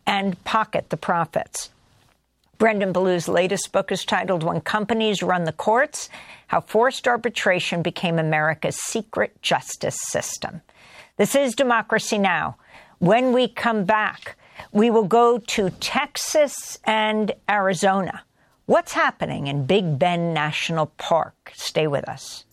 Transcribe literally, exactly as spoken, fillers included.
and pocket the profits. Brendan Ballou's latest book is titled When Companies Run the Courts, How Forced Arbitration Became America's Secret Justice System. This is Democracy Now! When we come back, we will go to Texas and Arizona. What's happening in Big Bend National Park? Stay with us.